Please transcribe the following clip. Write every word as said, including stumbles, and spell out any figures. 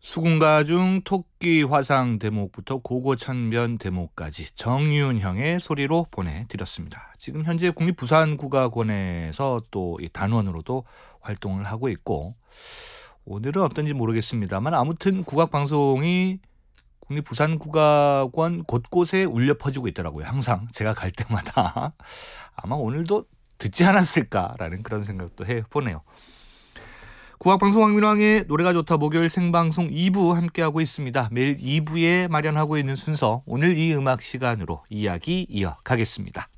수군가 중 토끼 화상 대목부터 고고천변 대목까지 정윤형의 소리로 보내드렸습니다. 지금 현재 국립부산국악원에서 또 이 단원으로도 활동을 하고 있고, 오늘은 어떤지 모르겠습니다만 아무튼 국악방송이 국립부산국악원 곳곳에 울려 퍼지고 있더라고요. 항상 제가 갈 때마다. 아마 오늘도 듣지 않았을까라는 그런 생각도 해보네요. 국악방송 황민왕의 노래가 좋다 목요일 생방송 이 부 함께하고 있습니다. 매일 이 부에 마련하고 있는 순서, 오늘 이 음악 시간으로 이야기 이어가겠습니다.